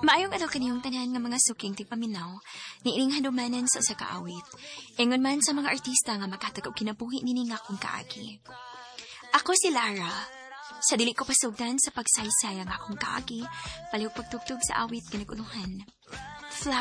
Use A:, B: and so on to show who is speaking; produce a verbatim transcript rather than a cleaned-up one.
A: Maayong adlaw kaniyong tanan nga mga suking tigpaminaw, niining hanumanan sa usa ka awit. Ingon man sa mga artista nga makatag og kinabuhi nini nga akong kaagi. Ako si Lara. Sa dili ko pasugdan sa pagsaysay ang akong kaagi, palihog pagtugtog sa awit kinaguluhan.